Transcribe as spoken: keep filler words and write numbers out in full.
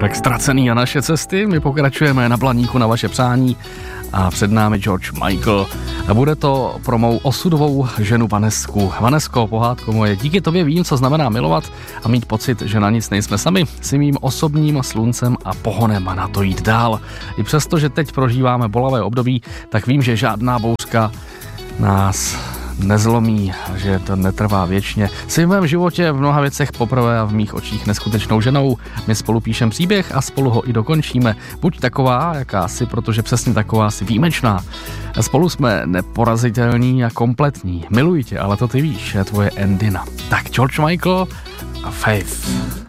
pořádek Ztracený a naše cesty. My pokračujeme na Blaníku na vaše přání a před námi George Michael. A bude to pro mou osudovou ženu Vanesku. Vanesko, pohádko moje, díky tobě vím, co znamená milovat a mít pocit, že na nic nejsme sami. Jsi mým osobním sluncem a pohonem na to jít dál. I přesto, že teď prožíváme bolavé období, tak vím, že žádná bouřka nás nezlomí, že to netrvá věčně. Jsi v mém životě v mnoha věcech poprvé a v mých očích neskutečnou ženou. My spolu píšem příběh a spolu ho i dokončíme. Buď taková, jaká jsi, protože přesně taková jsi výjimečná. Spolu jsme neporazitelní a kompletní. Miluji tě, ale to ty víš, je tvoje Endina. Tak George Michael a Faith.